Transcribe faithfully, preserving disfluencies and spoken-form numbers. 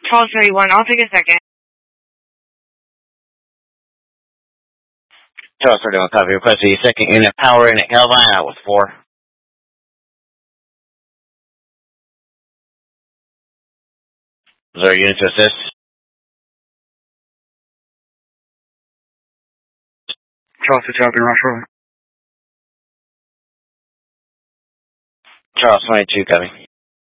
twelve thirty-one, I'll take a second. twelve thirty-one, copy. Request the second unit power in at Calvine out with four. Zero unit to assist. Charles to Chopper, Rush Road. Charles twenty-two, copy.